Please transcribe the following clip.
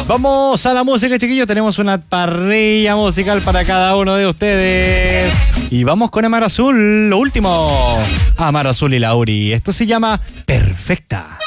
Vamos a la música, chiquillos. Tenemos una parrilla musical para cada uno de ustedes. Y vamos con Amar Azul, lo último. Amar Azul y Lauri. Esto se llama Perfecta.